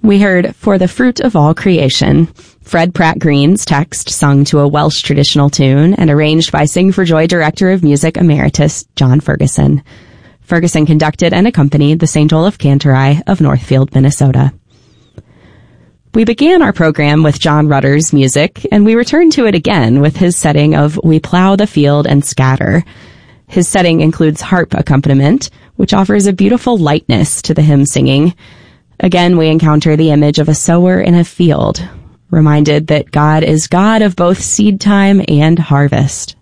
We heard For the Fruit of All Creation, Fred Pratt Green's text sung to a Welsh traditional tune and arranged by Sing for Joy Director of Music Emeritus John Ferguson. Ferguson conducted and accompanied the St. Olaf Cantori of Northfield, Minnesota. We began our program with John Rutter's music, and we returned to it again with his setting of We Plow the Field and Scatter. His setting includes harp accompaniment, which offers a beautiful lightness to the hymn singing. Again, we encounter the image of a sower in a field, reminded that God is God of both seed time and harvest.